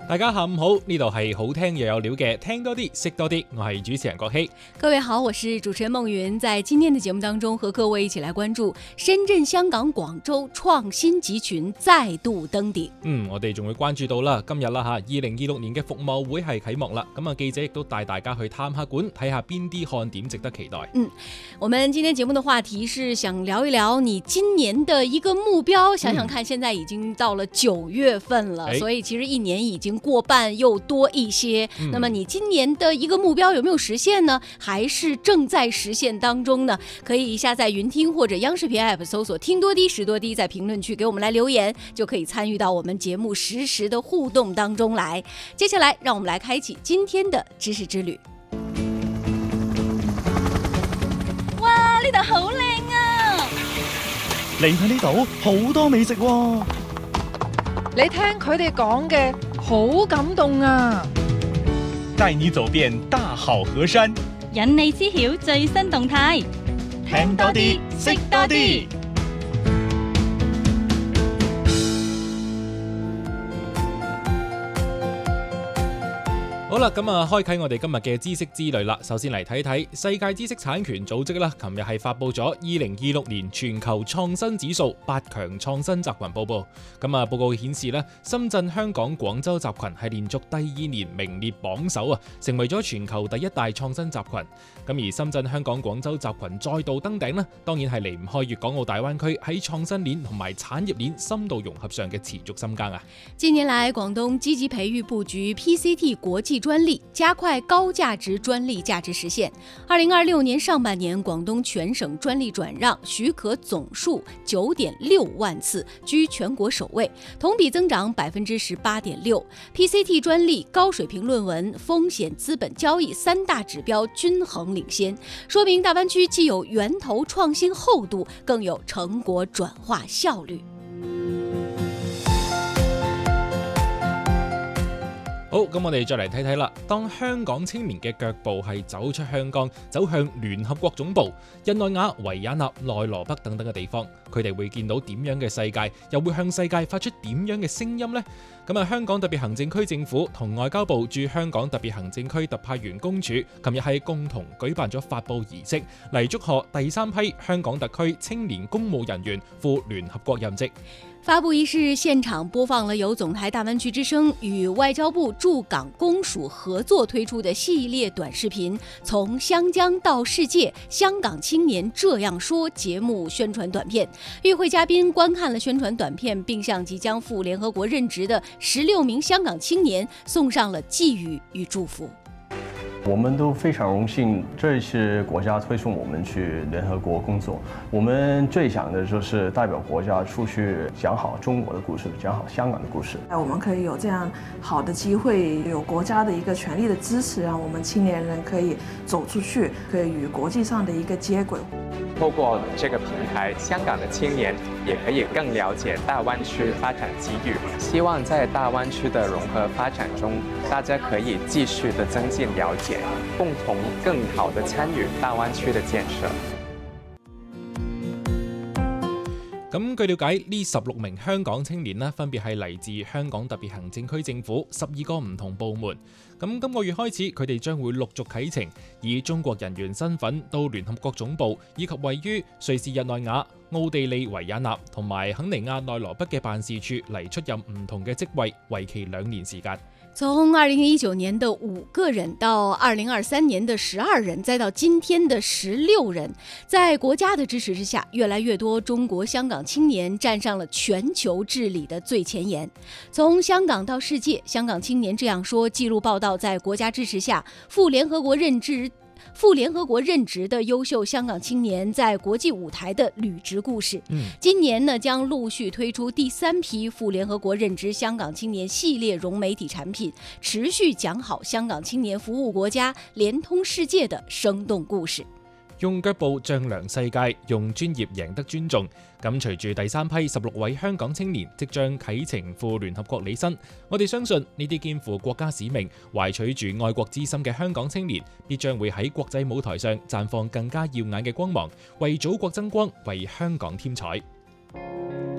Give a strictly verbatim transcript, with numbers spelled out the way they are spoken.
大家下午好，呢度係好聽又有料嘅聽多啲識多啲，我係主持人郭希。 各位好，我是主持人孟云，在今天的節目當中和各位一起來關注深圳、香港、廣州創新集群再度登頂。 嗯，我哋仲會關注到啦，今日啦吓，二零二六年嘅服貿會係啟幕啦，咁啊記者亦都帶大家去探下館，睇下邊啲看點值得期待。 嗯，我們今天節目的話題是想聊一聊你今年的一個目標，想想看，現在已經到了九月份了，嗯、所以其實一年已經過半又多一些，嗯、那麼你今年的一個目標有沒有實現呢？還是正在實現當中呢？可以下載雲聽或者央視頻 app 搜索聽多啲識多啲，在評論區給我們來留言，就可以參與到我們節目實時的互動當中來。接下來讓我們來開啟今天的知識之旅。 哇，呢度好靚啊！ 嚟睇呢度好多美食喎。 你聽佢哋講嘅好感動啊！ 帶你走遍大好河山， 引你知曉最新動態， 聽多啲，識多啲。 好啦，咁啊，開啟我哋今日嘅知識之旅啦。首先嚟睇睇世界知識產權組織啦，琴日係發佈咗二零二六年全球創新指數八強創新集群報告。咁啊，報告顯示咧，深圳、香港、廣州集群係連續第二年名列榜首啊，成為咗全球第一大創新集群。咁而深圳、香港、廣州集群再度登頂呢，當然係離唔開粵港澳大灣區喺創新鏈同埋產業鏈深度融合上嘅持續深耕啊。 近年來，廣東積極培育佈局 P C T 國際專利，加快高價值專利價值實現。二零二六年上半年，廣東全省專利轉讓許可總數九點六萬次，居全國首位，同比增長百分之十八點六。P C T 專利、高水平論文、風險資本交易三大指標均衡領先，說明大灣區既有源頭創新厚度，更有成果轉化效率。 好，咁我哋再嚟睇睇啦。當香港青年嘅腳步係走出香港，走向聯合國總部、日內瓦、維也納、內羅畢等等嘅地方，佢哋會見到點樣嘅世界，又會向世界發出點樣嘅聲音呢？咁啊，香港特別行政區政府同外交部駐香港特別行政區特派員公署，琴日係共同舉辦咗發佈儀式，嚟祝賀第三批香港特區青年公務人員赴聯合國任職。 發佈儀式現場播放了由總台大灣區之聲與外交部駐港公署合作推出的系列短視頻，從湘江到世界，香港青年這樣說節目宣傳短片。與會嘉賓觀看了宣傳短片，並向即將赴聯合國任職的十六名香港青年送上了寄語與祝福。 我們都非常榮幸，這次國家推送我們去聯合國工作，我們最想的就是代表國家出去講好中國的故事，講好香港的故事。 我們可以有這樣好的機會，有國家的一個全力的支持，讓我們青年人可以走出去，可以與國際上的一個接軌。 透過這個平台，香港的青年也可以更了解大灣區發展機遇。希望在大灣區的融合發展中，大家可以繼續的增進了解，共同更好的參與大灣區的建設。 咁據了解，呢十六名香港青年呢，分別係嚟自香港特別行政區政府十二個唔同部門。咁今個月開始，佢哋將會陸續啟程，以中國人員身份到聯合國總部，以及位於瑞士日內瓦、奧地利維也納同埋肯尼亞內羅畢嘅辦事處嚟出任唔同嘅職位，為期兩年時間。 從二零一九年的五個人到二零二三年的十二人，再到今天的十六人，在國家的支持之下，越來越多中國香港青年站上了全球治理的最前沿。從香港到世界，香港青年這樣說記錄報道在國家支持下赴聯合國任職赴聯合國任職的優秀香港青年在國際舞台的履職故事。嗯，今年呢將陸續推出第三批赴聯合國任職香港青年系列融媒體產品，持續講好香港青年服務國家、連通世界的生動故事。 用腳步丈量世界，用專業贏得尊重。咁隨住第三批十六位香港青年即將啟程赴聯合國履新，我哋相信呢啲肩負國家使命、懷取住愛國之心嘅香港青年，必將會喺國際舞台上綻放更加耀眼嘅光芒，為祖國爭光，為香港添彩。